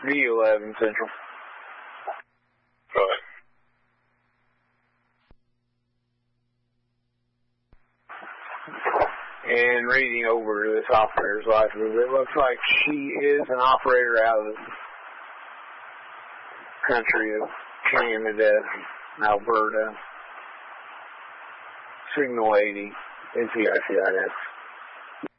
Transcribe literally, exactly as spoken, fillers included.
V eleven Central. Right. And reading over this operator's license, it looks like she is an operator out of the country of Canada, Alberta. Signal eighty, N C I C I S.